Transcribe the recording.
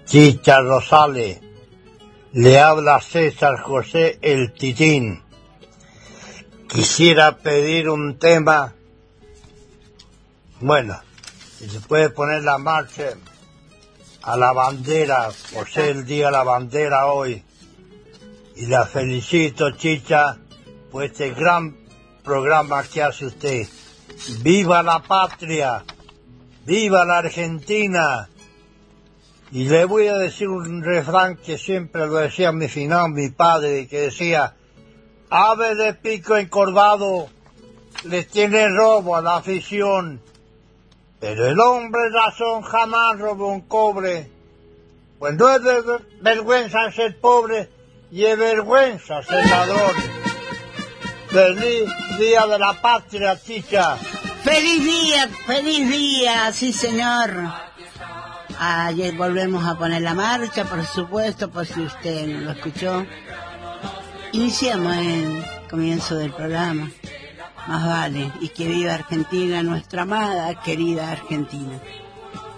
Chicha Rosales, le habla César José el Titín. Quisiera pedir un tema, bueno, si se puede poner la marcha a la bandera, por ser el día de la bandera hoy. Y la felicito, Chicha, por este gran programa que hace usted. ¡Viva la patria! ¡Viva la Argentina! Y le voy a decir un refrán que siempre lo decía mi padre, que decía: ave de pico encorvado les tiene robo a la afición, pero el hombre razón jamás roba un cobre. Pues no es vergüenza ser pobre y es vergüenza ser ladrón. Feliz Día de la Patria, Chicha. Feliz día, sí señor. Ayer volvemos a poner la marcha, por supuesto, por si usted no lo escuchó. Iniciamos el comienzo del programa. Más vale, y que viva Argentina, nuestra amada, querida Argentina.